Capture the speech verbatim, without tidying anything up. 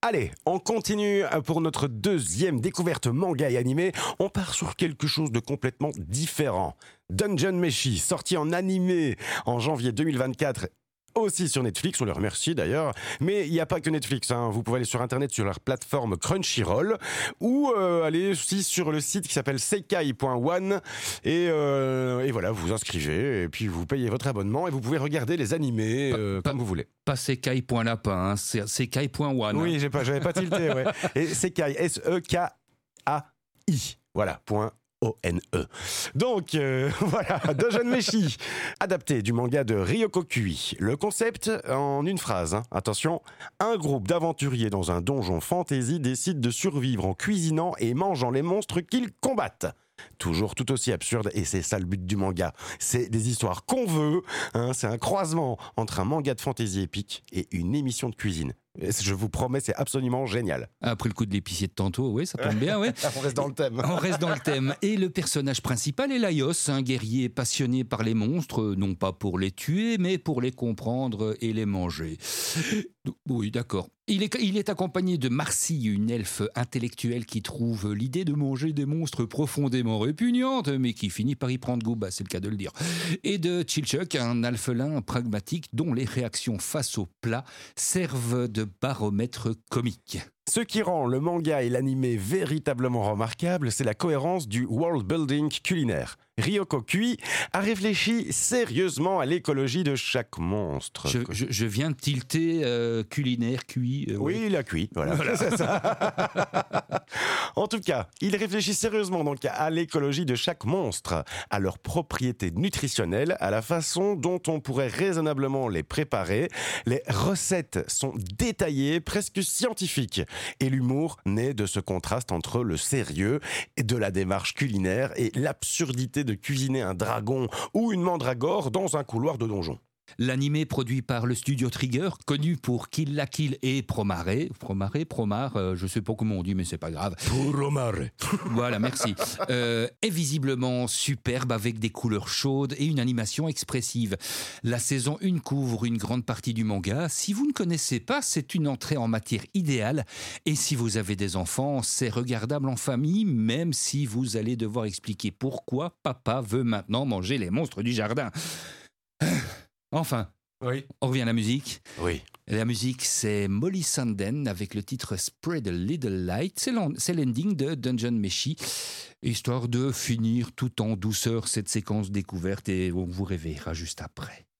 Allez, on continue pour notre deuxième découverte manga et animé. On part sur quelque chose de complètement différent. Dungeon Meshi, sorti en animé en janvier deux mille vingt-quatre, aussi sur Netflix, on les remercie d'ailleurs. Mais il n'y a pas que Netflix, hein. Vous pouvez aller sur internet sur leur plateforme Crunchyroll ou euh, aller aussi sur le site qui s'appelle sekai point one et, euh, et voilà, vous vous inscrivez et puis vous payez votre abonnement et vous pouvez regarder les animés euh, pas, comme vous voulez. Pas sekai point lapin, hein, c'est sekai point one. Oui, j'ai pas, j'avais pas tilté, ouais. Et Sekai, S E K A I, voilà, point O N E. Donc, euh, voilà, Dungeon Meshi, adapté du manga de Ryoko Kui. Le concept, en une phrase, hein. Attention, un groupe d'aventuriers dans un donjon fantasy décide de survivre en cuisinant et mangeant les monstres qu'ils combattent. Toujours tout aussi absurde, et c'est ça le but du manga. C'est des histoires qu'on veut, hein, c'est un croisement entre un manga de fantasy épique et une émission de cuisine. Je vous promets, c'est absolument génial. Après le coup de l'épicier de tantôt, oui, ça tombe bien, oui. On reste dans le thème. On reste dans le thème. Et le personnage principal est Laios, un guerrier passionné par les monstres, non pas pour les tuer, mais pour les comprendre et les manger. Oui, d'accord. Il est, il est accompagné de Marcy, une elfe intellectuelle qui trouve l'idée de manger des monstres profondément répugnante, mais qui finit par y prendre goût, bah, c'est le cas de le dire. Et de Chilchuk, un alphelin pragmatique dont les réactions face au plat servent de baromètre comique. Ce qui rend le manga et l'animé véritablement remarquables, c'est la cohérence du world building culinaire. Ryoko Kui a réfléchi sérieusement à l'écologie de chaque monstre. Je, je, je viens de tilter euh, culinaire, cuit. Euh, oui, ouais. il a cuit, voilà. voilà. C'est ça. En tout cas, il réfléchit sérieusement donc à l'écologie de chaque monstre, à leurs propriétés nutritionnelles, à la façon dont on pourrait raisonnablement les préparer. Les recettes sont détaillées, presque scientifiques. Et l'humour naît de ce contraste entre le sérieux et de la démarche culinaire et l'absurdité de cuisiner un dragon ou une mandragore dans un couloir de donjon. L'animé produit par le studio Trigger, connu pour Kill la Kill et Promare. Promare, Promare, euh, je sais pas comment on dit, mais c'est pas grave. Promare. Voilà, merci. Euh, est visiblement superbe avec des couleurs chaudes et une animation expressive. La saison un couvre une grande partie du manga. Si vous ne connaissez pas, c'est une entrée en matière idéale. Et si vous avez des enfants, c'est regardable en famille, même si vous allez devoir expliquer pourquoi papa veut maintenant manger les monstres du jardin. Enfin, oui. On revient à la musique. Oui. La musique, c'est Molly Sanden avec le titre Spread a Little Light. C'est, c'est l'ending de Dungeon Meshi, histoire de finir tout en douceur cette séquence découverte et on vous réveillera juste après.